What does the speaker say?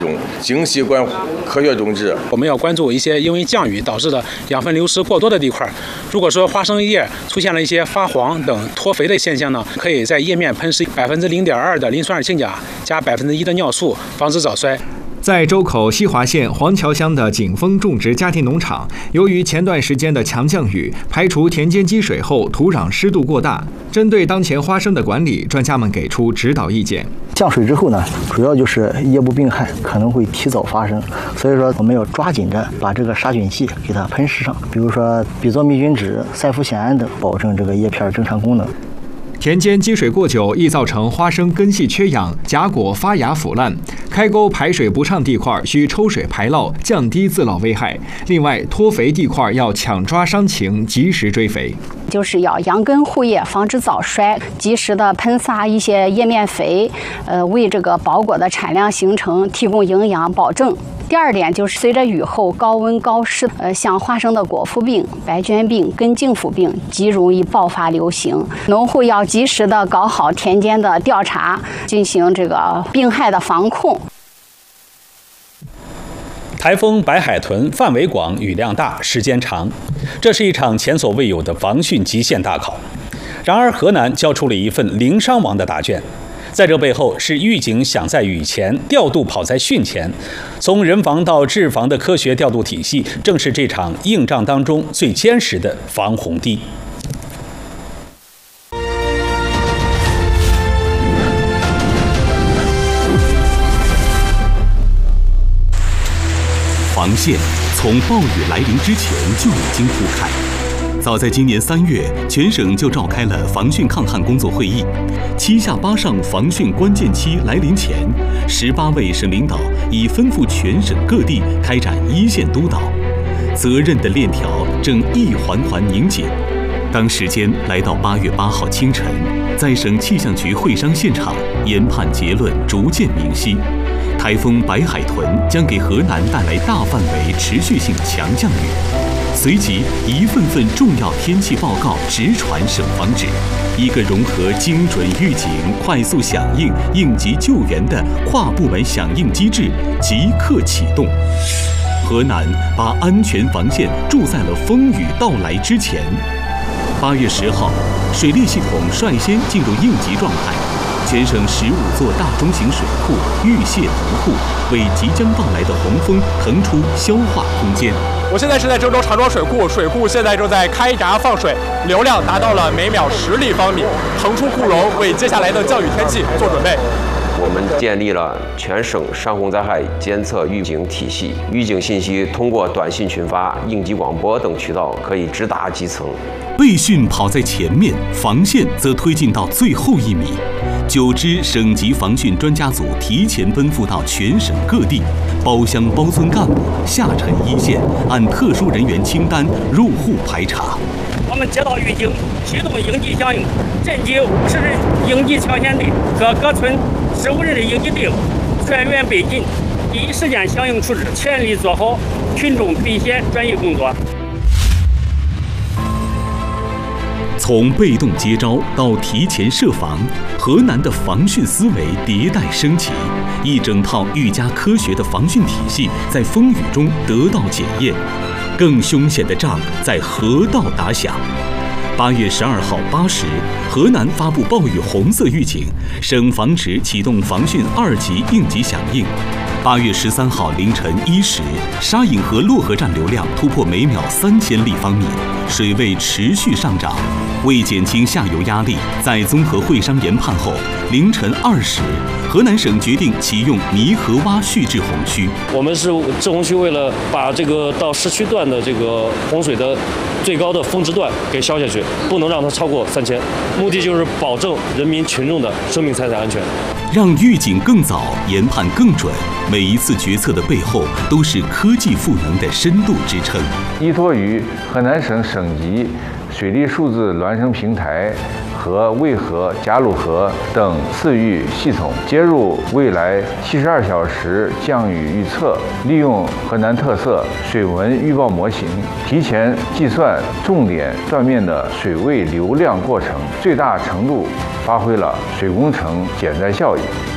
精细管科学种植。 我们要关注一些因为降雨导致的养分流失过多的地块。如果说花生叶出现了一些发黄等脱肥的现象呢，可以在叶面喷施0.2%的磷酸二氢钾加1%的尿素，防止早衰。 在周口西华县黄桥乡的景丰种植家庭农场，由于前段时间的强降雨，排除田间积水后土壤湿度过大，针对当前花生的管理，专家们给出指导意见。 降水之后呢，主要就是叶部病害可能会提早发生，所以说我们要抓紧着把这个杀菌剂给它喷施上，比如说吡唑灭菌酯、赛呋酰胺等，保证这个叶片正常功能。 田间积水过久，易造成花生根系缺氧、荚果发芽腐烂。开沟排水不畅地块需抽水排涝，降低自涝危害。另外，脱肥地块要抢抓伤情，及时追肥。 就是要养根护叶，防止早衰，及时的喷洒一些叶面肥，为这个包果的产量形成提供营养保证。第二点就是随着雨后高温高湿，像花生的果腹病、白绢病、根茎腐病极容易爆发流行。农户要及时的搞好田间的调查，进行这个病害的防控。 台风白海豚范围广、雨量大、时间长，这是一场前所未有的防汛极限大考。然而，河南交出了一份零伤亡的答卷。在这背后，是预警想在雨前，调度跑在汛前。从人防到治防的科学调度体系，正是这场硬仗当中最坚实的防洪堤。 防线从暴雨来临之前就已经铺开。早在今年3月，全省就召开了防汛抗旱工作会议。7下8上防汛关键期来临前，18位省领导已吩咐全省各地开展一线督导，责任的链条正一环环拧紧。当时间来到8月8号清晨，在省气象局会商现场，研判结论逐渐明晰。台风白海豚将给河南带来大范围、持续性强降雨。随即，一份份重要天气报告直传省防指，一个融合精准预警、快速响应、应急救援的跨部门响应机制即刻启动。河南把安全防线筑在了风雨到来之前。8月10号，水利系统率先进入应急状态。全省15座大中型水库预泄腾库，为即将到来的洪峰腾出消化空间。 我现在是在郑州长庄水库，水库现在正在开闸放水，流量达到了每秒10立方米，腾出库容，为接下来的降雨天气做准备。 我们建立了全省山洪灾害监测预警体系，预警信息通过短信群发、应急广播等渠道可以直达基层。 备汛跑在前面，防线则推进到最后1米。9支省级防汛专家组提前奔赴到全省各地，包乡包村干部下沉一线，按特殊人员清单入户排查。 我们接到预警，启动应急响应，镇集50人应急抢险队和各村15人的应急队伍，全员备进，第一时间响应处置，全力做好群众退险转移工作。 从被动接招到提前设防，河南的防汛思维迭代升级，一整套愈加科学的防汛体系在风雨中得到检验。更凶险的仗在河道打响。8月12号8时，河南发布暴雨红色预警，省防指启动防汛2级应急响应。8月13号凌晨1时，沙隐河洛河站流量突破每秒3000立方米，水位持续上涨。为减轻下游压力，在综合会商研判后，凌晨2时，河南省决定启用泥河洼蓄滞洪区。 我们是滞洪区，为了把这个到市区段的这个洪水的最高的峰值段给消下去，不能让它超过3000，目的就是保证人民群众的生命财产安全， 让预警更早，研判更准。每一次决策的背后，都是科技赋能的深度支撑。 依托于河南省省级水利数字孪生平台和渭河、贾鲁河等次域系统，接入未来72小时降雨预测，利用河南特色水文预报模型，提前计算重点断面的水位流量过程，最大程度发挥了水工程减灾效益。